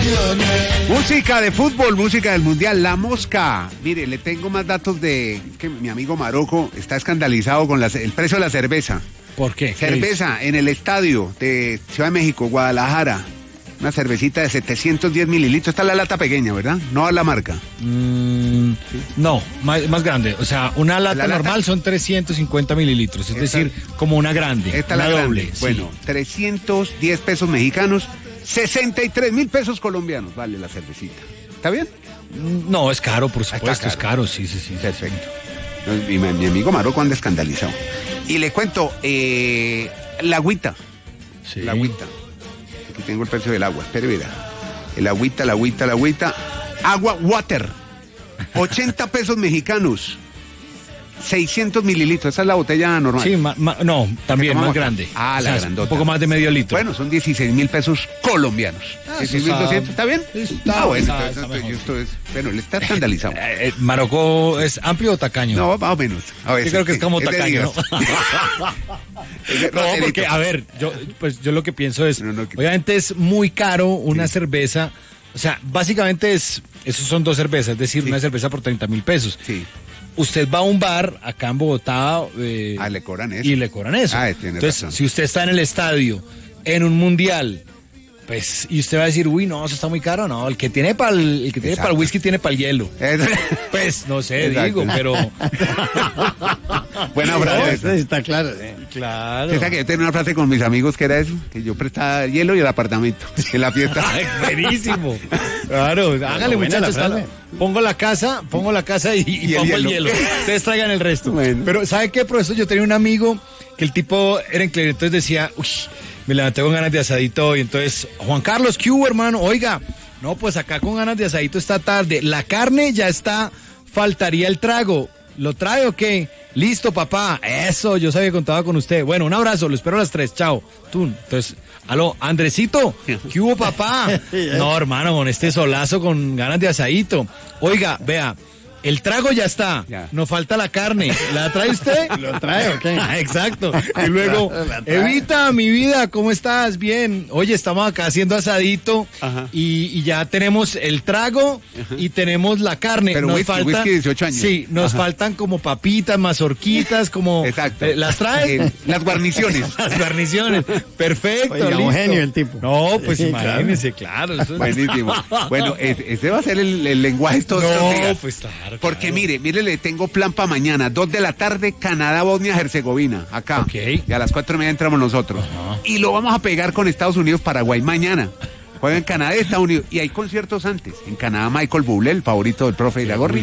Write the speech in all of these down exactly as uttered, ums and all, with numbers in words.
Música de fútbol, música del Mundial, La Mosca. Mire, le tengo más datos de que mi amigo Maroco está escandalizado con la, el precio de la cerveza. ¿Por qué? Cerveza en el estadio de Ciudad de México, Guadalajara. Una cervecita de setecientos diez mililitros. Esta es la lata pequeña, ¿verdad? No a la marca. Mm, ¿sí? No, más, más grande. O sea, una lata, lata normal son trescientos cincuenta mililitros. Es esta, decir, como una grande. Esta una la doble. Grande. Bueno, sí. trescientos diez pesos mexicanos, sesenta y tres mil pesos colombianos. Vale la cervecita. ¿Está bien? No, es caro, por supuesto. Caro. Es caro, sí, sí, sí. Perfecto. Mi, mi, mi amigo Maroco anda escandalizado. Y le cuento, eh, la agüita. Sí. La agüita. Aquí tengo el precio del agua. Espere, mira. El agüita, la agüita, la agüita. Agua water. ochenta pesos mexicanos. seiscientos mililitros. Esa es la botella normal. Sí, ma, ma, no, también más grande. Ah, o la sea, grandota. Un poco más de medio litro. Bueno, son dieciséis mil pesos colombianos. Ah, dieciséis mil doscientos, ¿está bien? Está, ah, bueno, está, entonces, está entonces, esto es, bueno, le está escandalizado. Eh, eh, ¿Marocco es amplio o tacaño? No, más o menos. A ver, yo creo que es como es tacaño, ¿no? No, porque, a ver, yo, pues, yo lo que pienso es, no, no, que... obviamente es muy caro una sí. cerveza, o sea, básicamente es, esos son dos cervezas, es decir, sí. una cerveza por treinta mil pesos. Sí. Usted va a un bar acá en Bogotá eh, ah, le cobran eso. y le cobran eso. Ah, Entonces, razón. si usted está en el estadio, en un mundial, pues, y usted va a decir, uy, no, eso está muy caro, no, el que tiene para el, el que tiene para el whisky tiene para el hielo. Pues, no sé, Exacto. digo, pero... Buena frase. No, está claro. ¿eh? Claro. ¿Esa que yo tenía una frase con mis amigos que era eso? Que yo prestaba hielo y el apartamento en la fiesta. Buenísimo. Claro, hágale, muchachos. La pongo la casa, pongo la casa y, y, y pongo el hielo. el hielo. Ustedes traigan el resto. Bueno. Pero, ¿sabe qué, profesor? Yo tenía un amigo que el tipo era increíble, entonces decía, uy, me levanté con ganas de asadito y entonces, Juan Carlos, ¿qué hubo, hermano? Oiga, no, pues acá con ganas de asadito esta tarde. La carne ya está, faltaría el trago. ¿Lo trae o qué? Listo, papá. Eso, yo sabía que contaba con usted. Bueno, un abrazo, lo espero a las tres. Chao. Tú, entonces, aló, Andresito, ¿qué hubo, papá? No, hermano, con este solazo, con ganas de asadito. Oiga, vea, el trago ya está, ya. Nos falta la carne. ¿La trae usted? ¿Lo trae o qué? Ah, exacto. Y luego, Evita, mi vida, ¿cómo estás? Bien. Oye, estamos acá haciendo asadito y, y ya tenemos el trago Ajá. y tenemos la carne. Pero nos whisky, faltan, whisky dieciocho años. Sí, nos Ajá. faltan como papitas, mazorquitas, como... Exacto. Eh, ¿Las trae? Eh, las guarniciones. Las guarniciones. Perfecto, Oiga, listo. Un genio el tipo. No, pues sí, imagínese, claro. claro eso Buenísimo. Bueno, ese va a ser el, el lenguaje todos no, estos días. Pues claro. Porque claro. mire, mire, le tengo plan para mañana, dos de la tarde, Canadá, Bosnia, Herzegovina, acá. Okay. Y a las cuatro y media entramos nosotros. Uh-huh. Y lo vamos a pegar con Estados Unidos, Paraguay mañana. Juega en Canadá y Estados Unidos. Y hay conciertos antes. En Canadá, Michael Bublé, el favorito del profe Iragorri.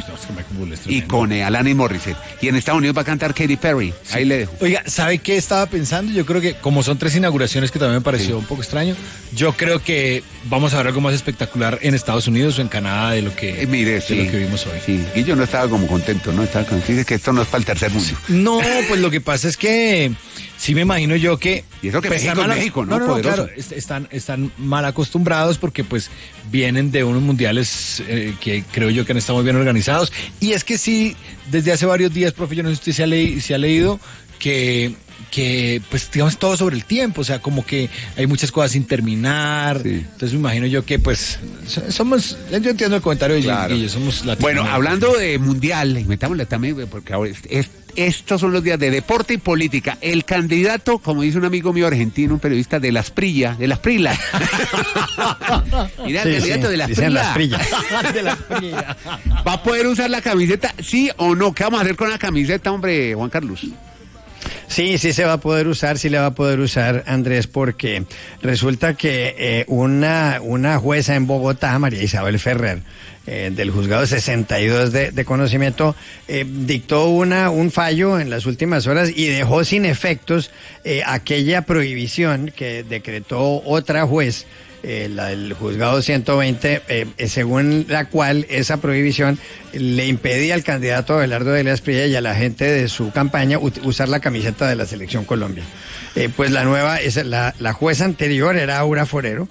Y con eh, Alanis Morissette. Y en Estados Unidos va a cantar Katy Perry. Sí. Ahí le dejo. Oiga, ¿sabe qué estaba pensando? Yo creo que, como son tres inauguraciones que también me pareció sí. un poco extraño, yo creo que vamos a ver algo más espectacular en Estados Unidos o en Canadá de lo que, eh, mire, de sí. lo que vimos hoy. Sí. Y yo no estaba como contento, ¿no? Estaba contento. Dice que esto no es para el tercer mundo. No, pues lo que pasa es que sí me imagino yo que... Y eso que pues, México, mal, México, ¿no? No, no, no claro, están, están mal acostumbrados porque pues vienen de unos mundiales eh, que creo yo que han estado muy bien organizados. Y es que sí, desde hace varios días, profe, yo no sé si usted se ha, le se ha leído que... que pues digamos todo sobre el tiempo, o sea, como que hay muchas cosas sin terminar, sí. Entonces me imagino yo que pues somos, yo entiendo el comentario de claro. Guillo, somos latinos. Bueno, hablando de mundial, metámosle también, porque ahora es, es, estos son los días de deporte y política, el candidato, como dice un amigo mío argentino, un periodista de las Prilla, de las Prila. Mira, sí, el candidato sí, de las Prilla. Las Prilla. De las Prilla. ¿Va a poder usar la camiseta, sí o no? ¿Qué vamos a hacer con la camiseta, hombre, Juan Carlos? Sí, sí se va a poder usar, sí le va a poder usar, Andrés, porque resulta que eh, una, una jueza en Bogotá, María Isabel Ferrer, eh, del juzgado sesenta y dos de, de conocimiento, eh, dictó una, un fallo en las últimas horas y dejó sin efectos eh, aquella prohibición que decretó otra juez, Eh, la del juzgado ciento veinte, eh, según la cual esa prohibición le impedía al candidato Abelardo de Prilla y a la gente de su campaña usar la camiseta de la Selección Colombia. Eh, pues la nueva, es la, la jueza anterior era Aura Forero,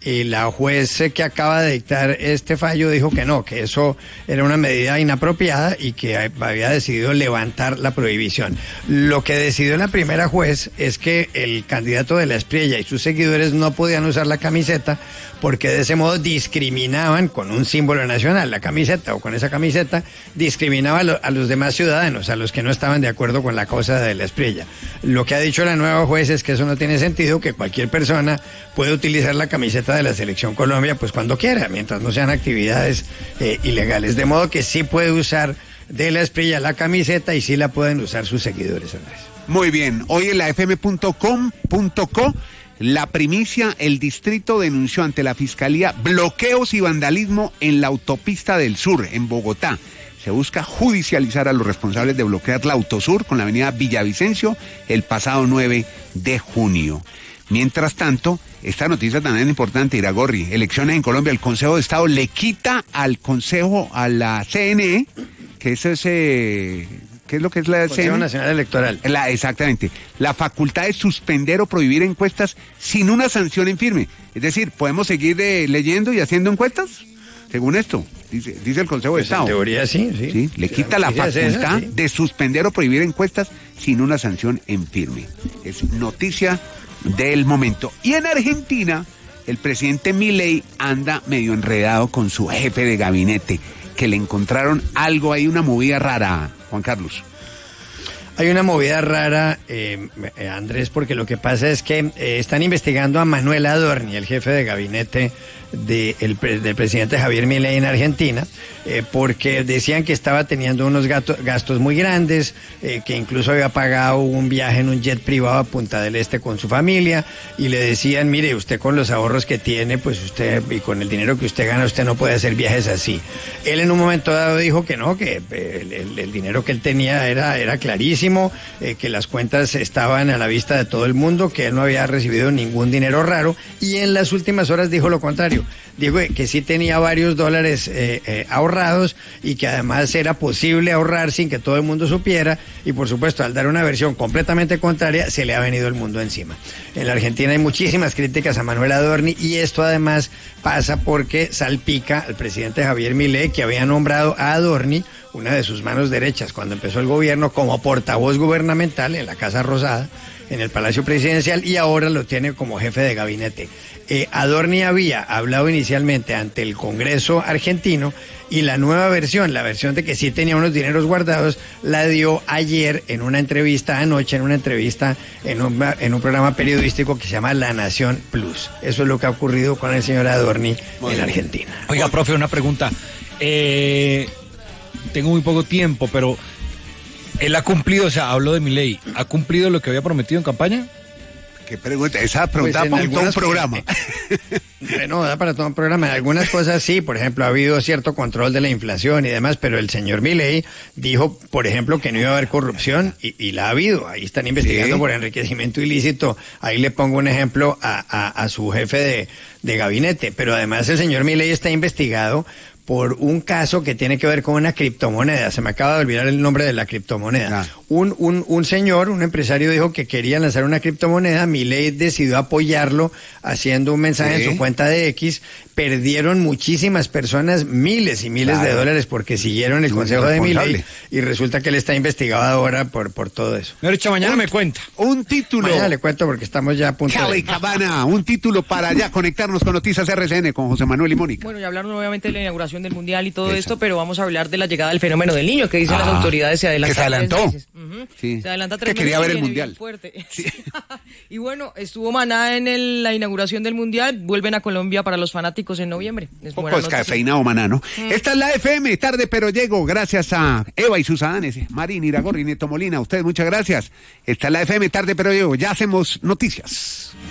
y la juez que acaba de dictar este fallo dijo que no, que eso era una medida inapropiada y que había decidido levantar la prohibición. Lo que decidió la primera juez es que el candidato de la Espriella y sus seguidores no podían usar la camiseta porque de ese modo discriminaban con un símbolo nacional, la camiseta, o con esa camiseta discriminaba a, lo, a los demás ciudadanos, a los que no estaban de acuerdo con la causa de la Espriella. Lo que ha dicho la nueva juez es que eso no tiene sentido, que cualquier persona puede utilizar la camiseta de la Selección Colombia pues cuando quiera, mientras no sean actividades eh, ilegales, de modo que sí puede usar de la Espriella la camiseta y sí la pueden usar sus seguidores, Andrés. Muy bien, hoy en la f m punto com punto co la primicia, el distrito denunció ante la Fiscalía bloqueos y vandalismo en la autopista del sur, en Bogotá. Se busca judicializar a los responsables de bloquear la Autosur con la avenida Villavicencio el pasado nueve de junio. Mientras tanto, esta noticia también es importante, Iragorri, elecciones en Colombia, el Consejo de Estado le quita al Consejo, a la C N E, que es ese... ¿Qué es lo que es la Consejo C N E? Nacional Electoral. La, exactamente. La facultad de suspender o prohibir encuestas sin una sanción en firme. Es decir, ¿podemos seguir eh, leyendo y haciendo encuestas? Según esto, dice, dice el Consejo pues de Estado. En teoría sí, sí. ¿Sí? Le sí, quita la facultad esa, sí. de suspender o prohibir encuestas sin una sanción en firme. Es noticia del momento. Y en Argentina, el presidente Milei anda medio enredado con su jefe de gabinete, que le encontraron algo ahí, una movida rara, Juan Carlos. Hay una movida rara, eh, Andrés, porque lo que pasa es que eh, están investigando a Manuel Adorni, el jefe de gabinete de el, del presidente Javier Milei en Argentina, eh, porque decían que estaba teniendo unos gato, gastos muy grandes, eh, que incluso había pagado un viaje en un jet privado a Punta del Este con su familia, y le decían, mire, usted con los ahorros que tiene, pues usted, y con el dinero que usted gana, usted no puede hacer viajes así. Él en un momento dado dijo que no, que el, el, el dinero que él tenía era, era clarísimo, eh, que las cuentas estaban a la vista de todo el mundo, que él no había recibido ningún dinero raro, y en las últimas horas dijo lo contrario. Digo que sí tenía varios dólares eh, eh, ahorrados y que además era posible ahorrar sin que todo el mundo supiera, y por supuesto al dar una versión completamente contraria se le ha venido el mundo encima. En la Argentina hay muchísimas críticas a Manuel Adorni, y esto además pasa porque salpica al presidente Javier Milei, que había nombrado a Adorni, una de sus manos derechas cuando empezó el gobierno, como portavoz gubernamental en la Casa Rosada, en el Palacio Presidencial, y ahora lo tiene como jefe de gabinete. Eh, Adorni había hablado inicialmente ante el Congreso argentino, y la nueva versión, la versión de que sí tenía unos dineros guardados, la dio ayer en una entrevista, anoche en una entrevista en un, en un programa periodístico que se llama La Nación Plus. Eso es lo que ha ocurrido con el señor Adorni en Argentina. Oiga, profe, una pregunta. Eh, tengo muy poco tiempo, pero él ha cumplido, o sea, hablo de Milei, ¿ha cumplido lo que había prometido en campaña? ¿Qué pregunta? Esa pregunta pues para todo un programa. Bueno, da para todo un programa. En algunas cosas sí, por ejemplo, ha habido cierto control de la inflación y demás, pero el señor Milei dijo, por ejemplo, que no iba a haber corrupción, y, y la ha habido. Ahí están investigando sí. por enriquecimiento ilícito. Ahí le pongo un ejemplo a, a, a su jefe de, de gabinete. Pero además el señor Milei está investigado por un caso que tiene que ver con una criptomoneda. Se me acaba de olvidar el nombre de la criptomoneda. Ah. Un, un, un señor, un empresario dijo que quería lanzar una criptomoneda. Milei decidió apoyarlo haciendo un mensaje ¿Sí? en su cuenta de X. Perdieron muchísimas personas, miles y miles claro. de dólares, porque siguieron el consejo de Milei, y resulta que él está investigado ahora por, por todo eso. De hecho, mañana un, me cuenta. Un título. Mañana le cuento porque estamos ya a punto Cali, de... Cabana, un título para ya conectarnos con Noticias R C N con José Manuel y Mónica. Bueno, ya hablaron nuevamente de la inauguración del Mundial y todo Eso. esto, pero vamos a hablar de la llegada del fenómeno del niño, que dicen ah, las autoridades se adelantó. Que se adelantó. Uh-huh. Sí. Se adelanta tres que quería ver el Mundial. Sí. Y bueno, estuvo Maná en el, la inauguración del Mundial, vuelven a Colombia para los fanáticos en noviembre. Es poco descafeinado, Maná, ¿no? Mm. Esta es la F M, tarde pero llego, gracias a Eva y sus adanes, Marín, Iragorri, Neto Molina, a ustedes muchas gracias. Esta es la F M, tarde pero llego, ya hacemos noticias.